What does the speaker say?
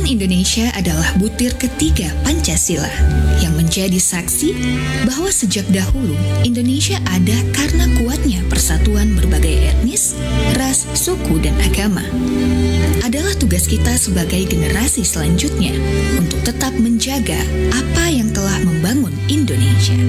Indonesia adalah butir ketiga Pancasila yang menjadi saksi bahwa sejak dahulu Indonesia ada karena kuatnya persatuan berbagai etnis, ras, suku, dan agama. Adalah tugas kita sebagai generasi selanjutnya untuk tetap menjaga apa yang telah membangun Indonesia.